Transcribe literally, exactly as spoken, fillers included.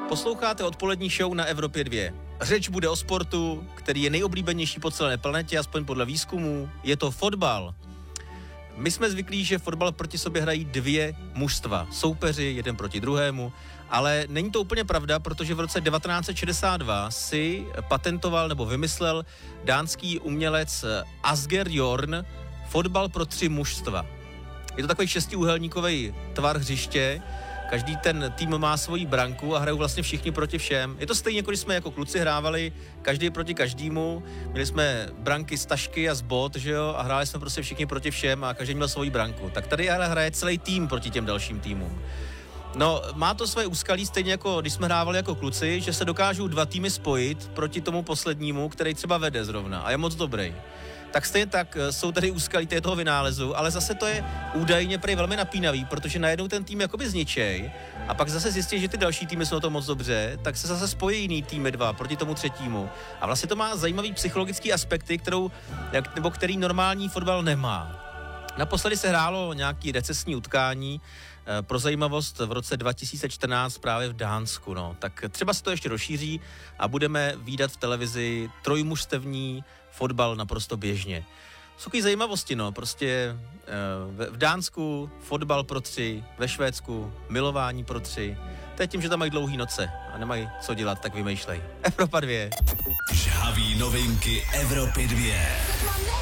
Posloucháte odpolední show na Evropě dvě. Řeč bude o sportu, který je nejoblíbenější po celé planetě, aspoň podle výzkumů. Je to fotbal. My jsme zvyklí, že fotbal proti sobě hrají dvě mužstva, soupeři jeden proti druhému, ale není to úplně pravda, protože v roce devatenáct set šedesát dva si patentoval nebo vymyslel dánský umělec Asger Jorn fotbal pro tři mužstva. Je to takový šestiúhelníkový tvar hřiště, každý ten tým má svoji branku a hrajou vlastně všichni proti všem. Je to stejně, jako když jsme jako kluci hrávali, každý proti každému. Měli jsme branky z tašky a z bot, že jo, a hráli jsme prostě všichni proti všem a každý měl svoji branku. Tak tady ale hraje celý tým proti těm dalším týmům. No, má to své úskalí, stejně jako když jsme hrávali jako kluci, že se dokážou dva týmy spojit proti tomu poslednímu, který třeba vede zrovna a je moc dobrý. Tak stejně tak jsou tady úskalí toho vynálezu, ale zase to je údajně prý velmi napínavý, protože najednou ten tým jakoby zničej a pak zase zjistí, že ty další týmy jsou to moc dobře, tak se zase spojí jiný týmy dva proti tomu třetímu. A vlastně to má zajímavý psychologický aspekty, kterou, nebo který normální fotbal nemá. Naposledy se hrálo nějaký recesní utkání, pro zajímavost v roce dva tisíce čtrnáct právě v Dánsku, no. Tak třeba se to ještě rozšíří a budeme vídat v televizi trojmužstevní fotbal naprosto běžně. Jsou takové zajímavosti, no, prostě v Dánsku fotbal pro tři, ve Švédsku milování pro tři. To je tím, že tam mají dlouhý noce a nemají co dělat, tak vymýšlej. Evropa dvě. Žhavý novinky Evropy dvě.